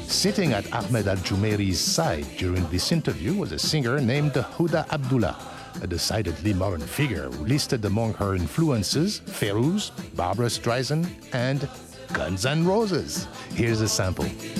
Sitting at Ahmed Al-Jumairi's side during this interview was a singer named Huda Abdullah, a decidedly modern figure who listed among her influences Feroz, Barbra Streisand, and Guns N' Roses. Here's a sample.